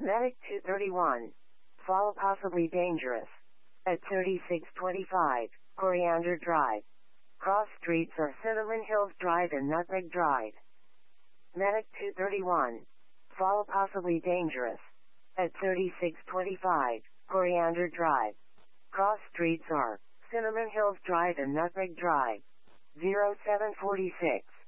Medic 231. Fall possibly dangerous. At 3625, Coriander Drive. Cross streets are Cinnamon Hills Drive and Nutmeg Drive. Medic 231. Fall possibly dangerous. At 3625, Coriander Drive. Cross streets are Cinnamon Hills Drive and Nutmeg Drive. 0746.